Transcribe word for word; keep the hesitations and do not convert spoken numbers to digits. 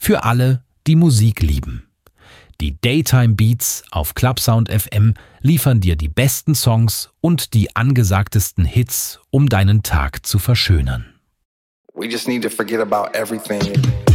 Für alle, die Musik lieben. Die Daytime Beats auf Clubsound F M liefern dir die besten Songs und die angesagtesten Hits, um deinen Tag zu verschönern. We just need to forget about everything.